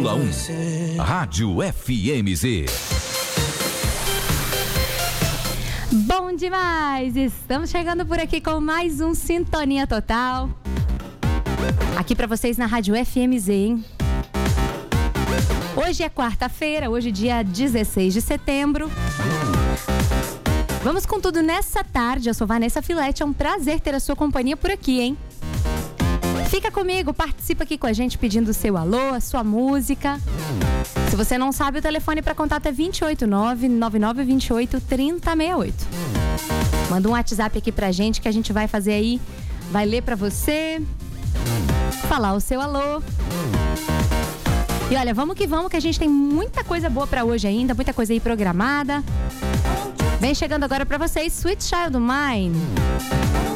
100,1 Rádio FMZ. Bom demais! Estamos chegando por aqui com mais um Sintonia Total. Aqui pra vocês na Rádio FMZ, hein? Hoje é quarta-feira, hoje dia 16 de setembro. Vamos com tudo nessa tarde. Eu sou Vanessa Filete, é um prazer ter a sua companhia por aqui, hein? Fica comigo, participa aqui com a gente pedindo o seu alô, a sua música. Se você não sabe, o telefone para contato é 289-9928-3068. Manda um WhatsApp aqui pra gente que a gente vai fazer aí, vai ler pra você, falar o seu alô. E olha, vamos que a gente tem muita coisa boa pra hoje ainda, muita coisa aí programada. Vem chegando agora pra vocês, Sweet Child O' Mine.